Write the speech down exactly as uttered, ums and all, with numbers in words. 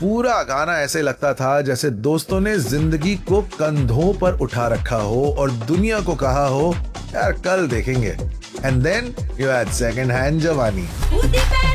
पूरा गाना ऐसे लगता था जैसे दोस्तों ने जिंदगी को कंधों पर उठा रखा हो और दुनिया को कहा हो यार कल देखेंगे। And then you had second hand जवानी।